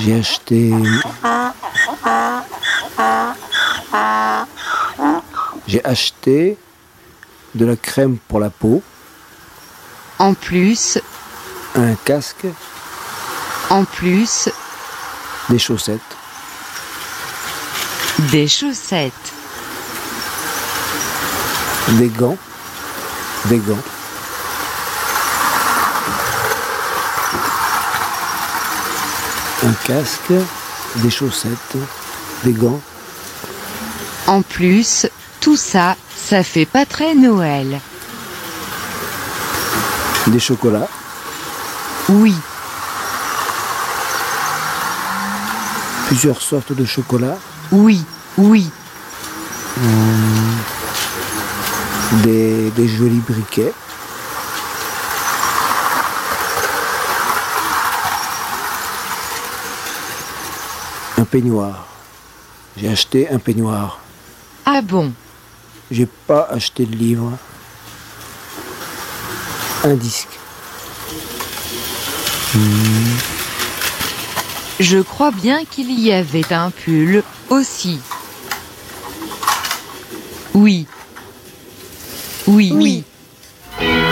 J'ai acheté... J'ai acheté de la crème pour la peau. En plus, Un casque, en plus, des chaussettes. des chaussettes, Des gants. Des gants. Un casque, des chaussettes, des gants. en plus, tout ça, ça fait pas très Noël. Des chocolats. Oui, Plusieurs sortes de chocolats. oui, oui, Des jolis briquets. Un peignoir. J'ai acheté un peignoir. ah bon, J'ai pas acheté de livre. Un disque. je crois bien qu'il y avait un pull aussi. Oui,